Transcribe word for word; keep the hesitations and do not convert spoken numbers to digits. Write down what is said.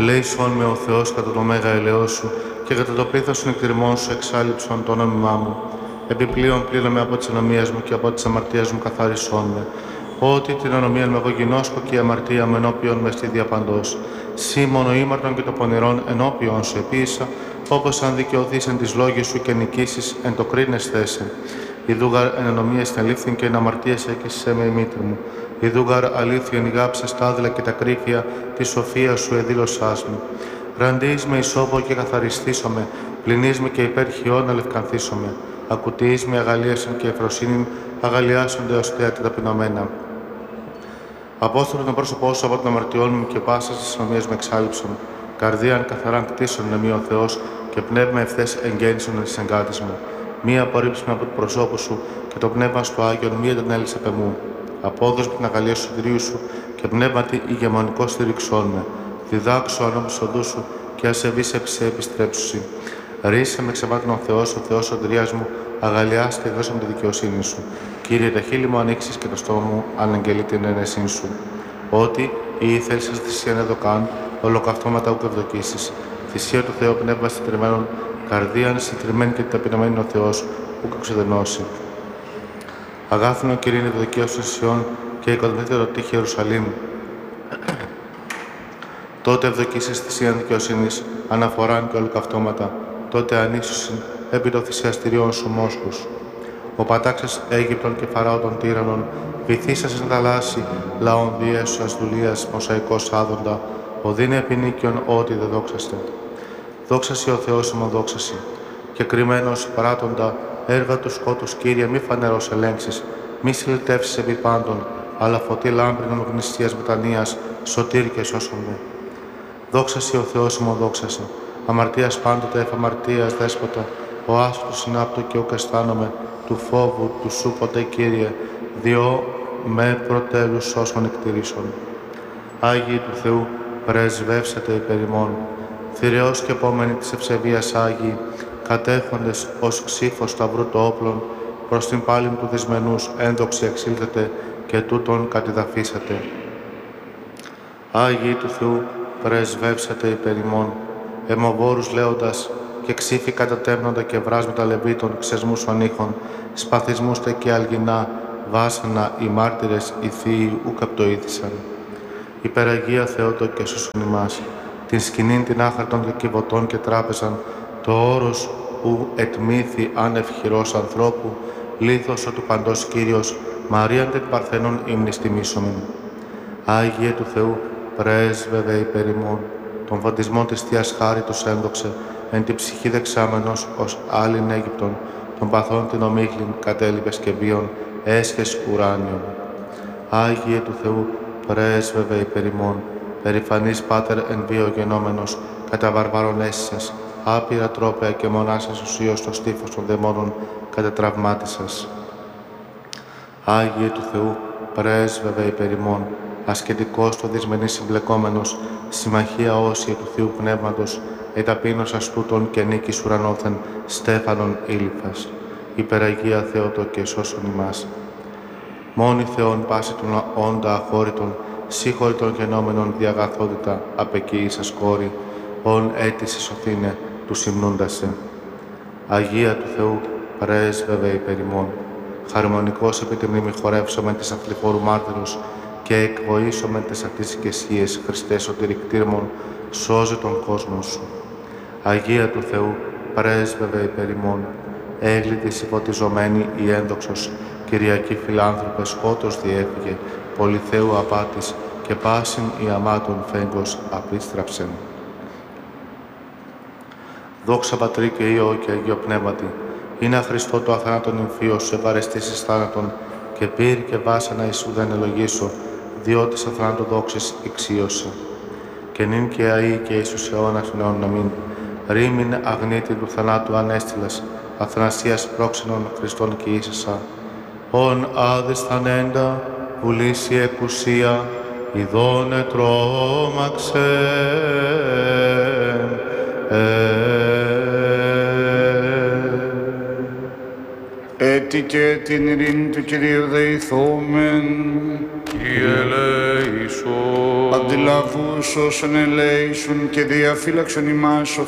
Ελέησον με ο Θεός κατά το μέγα ελαιός σου και κατά το πλήθος των εκτιρμών σου εξάλληψον το όνομά μου. Επιπλέον πλήνομαι από τις ανομίες μου και από τις αμαρτίες μου καθάρισόν με. Ότι την ανομία με εγώ γινώσκω και η αμαρτία μου ενώπιον με στη διαπαντός. Σύ μόνο ήμαρτον και το πονηρόν ενώπιον σου επίησα, όπως αν δικαιωθείς εν τις λόγες σου και νικήσεις εν το κρίνεσθέσαι. Ιδούγαρ εν ανομίες την αλήθην και εν αμαρτίες έκυσέ με η μήτρη μου. Ιδούγαρ αλήθειον ηγάψες τα άδειλα και τα κρύφια, τη σοφία σου εδήλωσάς μου. Ραντείς με ισόπο και καθαριστήσομαι, πληνείς με και υπέρχιόν αλευκανθήσομαι. Ακουτείς με αγαλίασαν και ευφροσύνην, αγαλιάσονται ως θέα και ταπεινωμένα. Απόστολο τον πρόσωπό σου από των αμαρτιών μου και πάσα της ανομίας με εξάλληψον. Καρδίαν καθαράν κτίσον εμεί ο Θεός και πνεύμα ευθές εγγέννησον εν της εγκάτης μου. Μία απορρίψη με από του προσώπου σου και το πνεύμα στο Άγιον μία τον έλυσε απ' εμού. Απόδος με την αγαλία σου συντηρίου σου και πνεύματι ηγεμονικό στηρίξόν με. Διδάξω ανώμους οδού σου και ασεβείς επισέ επιστρέψουσι. Ρίσε με ξεμάτων ο Θεός, ο Θεός σωτηρίας μου, αγαλιάς και δώσε μου τη δικαιοσύνη σου. Κύριε, τα χείλη μου ανοίξεις και το στόμα μου αναγγελεί την ένεσή σου. Ότι η ήθελσες θυσία εδώ καν, ολοκαυτώματα ούκ ευδοκίσεις. Θυσία του Θεού πνεύμα συντηρημένων, καρδίαν συντηρημένη και ταπεινωμένη ο Θεός, ούκ εξοδενώσει. Αγάθινο Κυρίν ευδοκίας των Σιών και οικοδομηθείτε το τείχη Ιερουσαλήμ. Τότε ευδοκίσεις θυσίαν δικαιοσύνης, αναφοράν και ολοκαυτώματα. Τότε ανήσουσιν επί των θυσιαστηριών σου μόσχους. Ο πατάξας Αίγυπτον και Φαράω των τύραννων, βυθίσας εν θαλάσσι, λαών διέσουσας δουλείας, μοσαϊκός άδοντα, οδύνε επινίκιον ό,τι δε δόξαστε. Δόξασι ο Θεός ημωδόξασι, και κρυμμένος παράτοντα, έργα του σκότους, Κύριε, μη φανερός ελέγξεις, μη συλλητεύσεις επί πάντων, αλλά φωτί λάμπρινον γνηστείας μετανοίας, σωτήρ και σώσονται. Δόξασι ο Θεός ημωδόξασι, αμαρτίας πάντοτε εφ' αμαρτίας δέσποτα, ο άσπρος συνάπτω και ούκ αισθάνομαι, του φόβου του σου ποτέ, Κύριε, διό με προτέλους σώσον εκτηρήσων. Άγιοι του Θεού, πρεσβεύσετε υπερ ημών. Θηρεός και επόμενοι της ευσεβίας Άγιοι, κατέχοντες ως ξύφος σταυρού το όπλον, προς την πάλιν του δυσμενούς ένδοξη εξήλθετε και τούτον κατεδαφίσατε. Άγιοι του Θεού, πρεσβεύσετε υπερ ημών. Αιμοβόρους λέοντας και ξύφοι κατατέμνοντα και βράσματα λεβίτων, ξεσμούς ονείχων, σπαθισμούς τε και αλγινά, βάσανα οι μάρτυρες οι θείοι ούκ απτοήθησαν. Υπεραγία Θεότο και σώσον ημάς, την σκηνήν την άχαρτον και κυβωτών και τράπεζαν, το όρος ου ετμήθη άνευ χειρός ανθρώπου, λίθος ο του παντός Κύριος, Μαρίαν την Παρθένων ύμνης τιμήσομεν. Άγιε του Θεού, πρέσβευε υπερ ημών, των βαπτισμών της Θείας Χάριτος ένδοξε, εν τη ψυχή δεξάμενος ως άλλην Αίγυπτον, των παθών την ομίχλην κατέλειπες και βίων, έσχες ουράνιον. Άγιε του Θεού, πρέσβευε υπερ ημών, περηφανής Πάτερ εν βίο γενόμενος, κατά βαρβάρων έσυσας, άπειρα τρόπαια και μονάσας ουσίως το στίφος των δαιμόνων κατετραυμάτισας. Άγιε του Θεού, πρέσβευε υπερ ημών, ασκετικός το δυσμενής συμπλεκόμενος, συμμαχία όσια του Θείου Πνεύματος, εταπείνωσας τούτον και νίκης ουρανόθεν, στέφανον ήλιφας. Υπεραγία Θεότο και σώσον ημάς. Μόνοι Θεόν πάση των όντα αχώρητων, σύγχωρητων γενόμενων διαγαθότητα, απεκοίησας κόρη, ον αίτηση σωθήνε, του συμνούντασε. Αγία του Θεού, πρέσβευε υπερ ημών. Χαρμονικός επί τη μνήμη χορεύσομεν της αθληφόρου μάρτυρος και εκβοήσομεν τις αυτής οικεσίες, Χριστέ σωτηρικτήρμων, σώζε τον κόσμο σου. Αγία του Θεού, πρέσβευε υπερ ημών. Έγλητης υποτιζωμένη η ένδοξος, Κυριακή φιλάνθρωπε σκότος διέφυγε, πολυθέου απάτης και πάσιν η αμάτων φέγγος απίστραψεν. Δόξα Πατρί και Υιό και Αγίο Πνεύματι, είναι Χριστό το αθανάτων εμφύος σε βαρεστήσεις θάνατον και πύρ και βάσανα εις ουδέν ελογήσω, διότι σ' αθανάτου δόξης εξίωσε. Και νυν και αεί και εις τους αιώνας νέων αμήν, ρήμην αγνήτη του θανάτου ανέστηλας, αθανασίας πρόξενων Χριστών και ίσασα. Ον άδεσθανέντα, βουλήσει εκουσία, ειδών ετρώμαξε. Έτι και την ειρήνη του Κυρίου δεηθόμεν. Κύριε ελέησον. αντιλαβούς όσων ελέησουν και διαφύλαξον ημάς ο